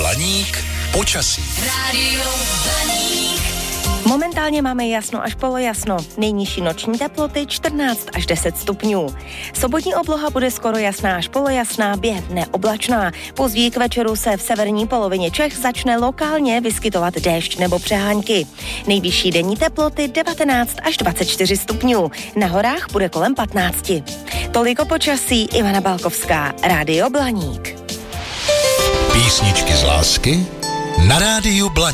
Blaník počasí. Rádio Blaník. Momentálně máme jasno až polojasno. Nejnižší noční teploty 14 až 10 stupňů. Sobotní obloha bude skoro jasná až polojasná, během dne oblačná. Později k večeru se v severní polovině Čech začne lokálně vyskytovat déšť nebo přehánky. Nejvyšší denní teploty 19 až 24 stupňů. Na horách bude kolem 15. Toliko počasí, Ivana Balkovská, Rádio Blaník. Písničky z lásky na Rádiu Blaník.